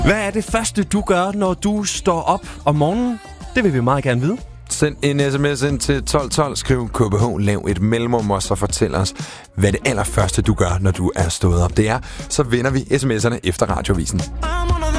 Hvad er det første, du gør, når du står op om morgenen? Det vil vi meget gerne vide. Send en sms ind til 1212, skriv KBH, lav et mellemrum, og så fortæl os, hvad det allerførste, du gør, når du er stået op. Det er, så vender vi sms'erne efter radiovisen.